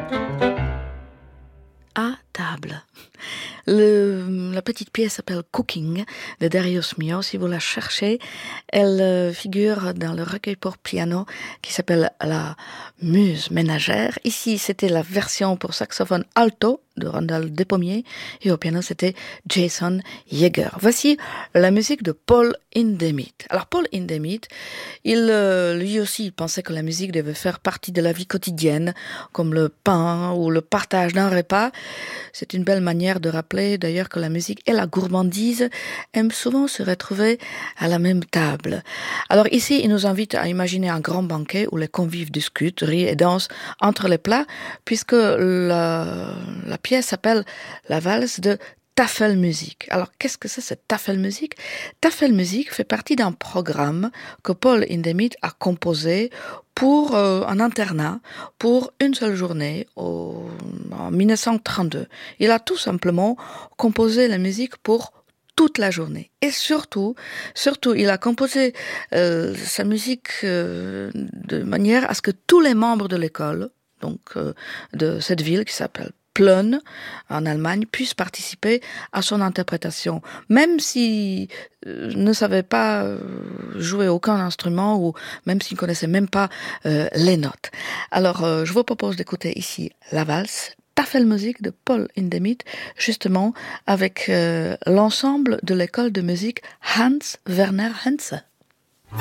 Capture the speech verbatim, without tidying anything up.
À table. Le, la petite pièce s'appelle Cooking de Darius Milhaud. Si vous la cherchez, elle euh, figure dans le recueil pour piano qui s'appelle La Muse ménagère. Ici, c'était la version pour saxophone alto de Randall Despommiers et au piano, c'était Jason Yeager. Voici la musique de Paul Hindemith. Alors, Paul Hindemith, il, euh, lui aussi, il pensait que la musique devait faire partie de la vie quotidienne, comme le pain ou le partage d'un repas. C'est une belle manière de rappeler d'ailleurs que la musique et la gourmandise aiment souvent se retrouver à la même table. Alors ici, il nous invite à imaginer un grand banquet où les convives discutent, rient et dansent entre les plats, puisque la, la pièce s'appelle La valse de Tafelmusik. Alors, qu'est-ce que c'est cette Tafelmusik? Tafelmusik fait partie d'un programme que Paul Hindemith a composé pour euh, un internat, pour une seule journée, au, en dix-neuf cent trente-deux. Il a tout simplement composé la musique pour toute la journée. Et surtout, surtout, il a composé euh, sa musique euh, de manière à ce que tous les membres de l'école, donc euh, de cette ville qui s'appelle Plön, en Allemagne, puissent participer à son interprétation, même s'ils euh, ne savaient pas euh, jouer aucun instrument ou même s'ils ne connaissaient même pas euh, les notes. Alors, euh, je vous propose d'écouter ici la valse Tafelmusik de Paul Hindemith, justement avec euh, l'ensemble de l'école de musique Hans Werner Henze.